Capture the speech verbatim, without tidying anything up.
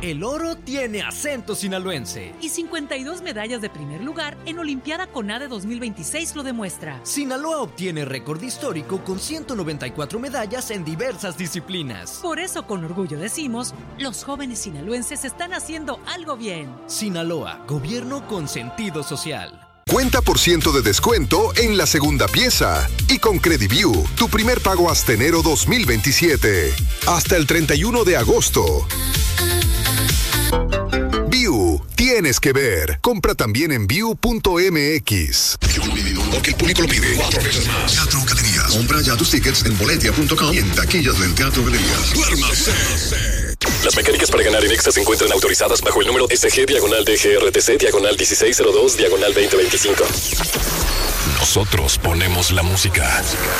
El oro tiene acento sinaloense. Y cincuenta y dos medallas de primer lugar en Olimpiada CONADE dos mil veintiséis lo demuestra. Sinaloa obtiene récord histórico con ciento noventa y cuatro medallas en diversas disciplinas. Por eso con orgullo decimos, los jóvenes sinaloenses están haciendo algo bien. Sinaloa, gobierno con sentido social. cincuenta por ciento de descuento en la segunda pieza. Y con Crediview, tu primer pago hasta enero dos mil veintisiete. Hasta el treinta y uno de agosto. View, tienes que ver. Compra también en view punto m x. Porque el público lo pide. Cuatro veces más. Teatro Galerías. Compra ya tus tickets en boletia punto com y en taquillas del Teatro Galerías. ¡Duérmase! Las mecánicas para ganar en Exa se encuentran autorizadas bajo el número S G diagonal D G R T C diagonal dieciséis cero dos diagonal veinte veinticinco. Nosotros ponemos la música.